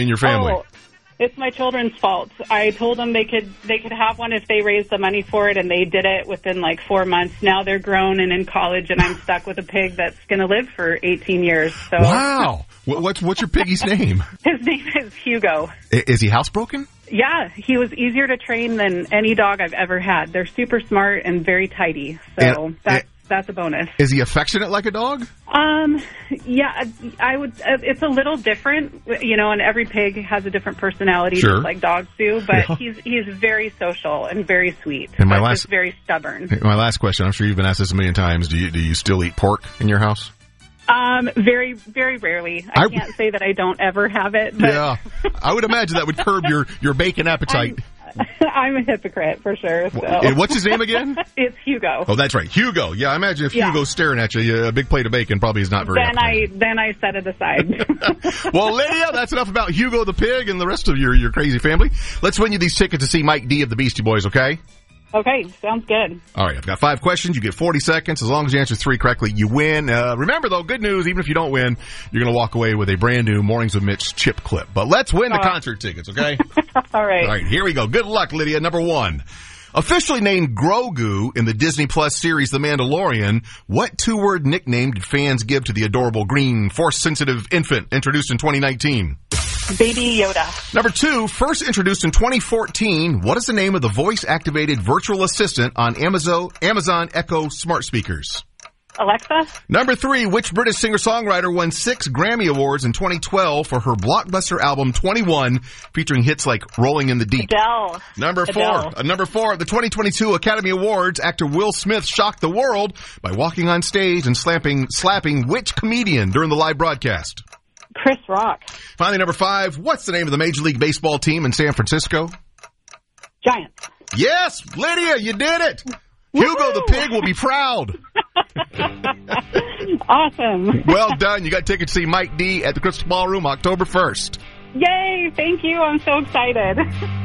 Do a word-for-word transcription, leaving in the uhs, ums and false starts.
and your family? Oh, it's my children's fault. I told them they could they could have one if they raised the money for it, and they did it within like four months. Now they're grown and in college, and I'm stuck with a pig that's going to live for eighteen years. So. Wow. What's, what's your piggy's name? His name is Hugo. Is he housebroken? Yeah, he was easier to train than any dog I've ever had. They're super smart and very tidy, so and, that's, and, that's a bonus. Is he affectionate like a dog? Um, yeah, I would. It's a little different, you know, and every pig has a different personality, sure. just like dogs do, but yeah. he's he's very social and very sweet, and my but last, just very stubborn. My last question, I'm sure you've been asked this a million times, do you, do you still eat pork in your house? Um, very, very rarely. I, I can't say that I don't ever have it. But yeah, I would imagine that would curb your, your bacon appetite. I'm, I'm a hypocrite for sure. So. What's his name again? It's Hugo. Oh, that's right, Hugo. Yeah, I imagine if yeah. Hugo's staring at you, a big plate of bacon probably is not very. Then appetizing. I then I set it aside. Well, Lydia, that's enough about Hugo the pig and the rest of your your crazy family. Let's win you these tickets to see Mike D of the Beastie Boys. Okay. Okay, sounds good. All right, I've got five questions. You get forty seconds. As long as you answer three correctly, you win. Uh, remember, though, good news, even if you don't win, you're going to walk away with a brand new Mornings with Mitch chip clip. But let's win the uh, concert tickets, okay? All right. All right, here we go. Good luck, Lydia. Number one. Officially named Grogu in the Disney Plus series The Mandalorian, what two-word nickname did fans give to the adorable green, force-sensitive infant introduced in twenty nineteen? Baby Yoda. Number two, first introduced in twenty fourteen, what is the name of the voice-activated virtual assistant on Amazon, Amazon Echo smart speakers? Alexa. Number three, which British singer-songwriter won six Grammy Awards in twenty twelve for her blockbuster album twenty-one, featuring hits like Rolling in the Deep? Adele. Number four, Adele. Uh, number four, the twenty twenty-two Academy Awards, actor Will Smith shocked the world by walking on stage and slapping, slapping which comedian during the live broadcast? Chris Rock. Finally, number five, what's the name of the Major League Baseball team in San Francisco? Giants. Yes, Lydia, you did it. Woo-hoo! Hugo the pig will be proud. Awesome. Well done. You got tickets to see Mike D at the Crystal Ballroom October first. Yay, thank you. I'm so excited.